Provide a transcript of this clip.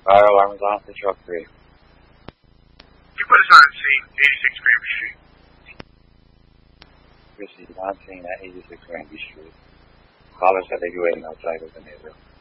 Fire alarm is off the truck 3. You put us on scene, 86 Granby Street. Chrissy's on scene at 86 Granby Street. Callers said they'd be waiting outside with the neighbor.